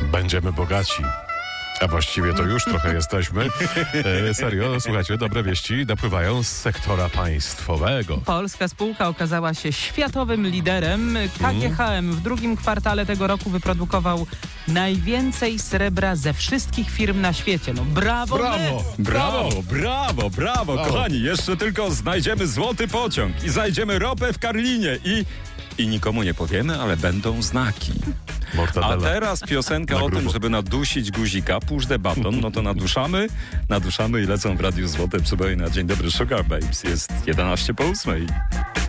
Będziemy bogaci. A właściwie to już trochę jesteśmy. Serio, słuchajcie, dobre wieści napływają z sektora państwowego. Polska spółka okazała się światowym liderem. KGHM w drugim kwartale tego roku wyprodukował najwięcej srebra ze wszystkich firm na świecie. No brawo! Brawo, kochani. Jeszcze tylko znajdziemy złoty pociąg i znajdziemy ropę w Karlinie i nikomu nie powiemy, ale będą znaki. Mortadela. A teraz piosenka o tym, żeby nadusić guzika, push the button, no to naduszamy i lecą w Radiu Złote Przybojne. Dzień dobry, Sugar Babes. Jest 11 po 8.